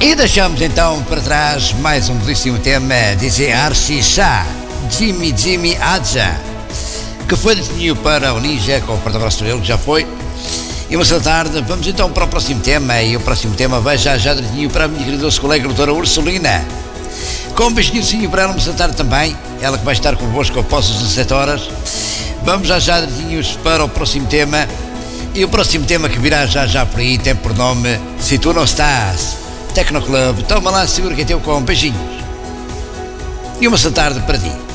E deixamos então para trás mais um belíssimo tema, DJ Archie Shah, Jimmy Adja, que foi detenido para o Ninja com o porta-braço dele, que já foi. E uma da tarde, vamos então para o próximo tema, e o próximo tema vai já detenido para a minha querida colega doutora Ursulina. Com um beijinho para ela, uma da tarde também, ela que vai estar convosco após as 17 horas. Vamos já dedinhos para o próximo tema, e o próximo tema que virá já por aí tem por nome Se Tu Não Estás, Tecno Club. Toma lá, segura que é teu com beijinhos. E uma da tarde para ti.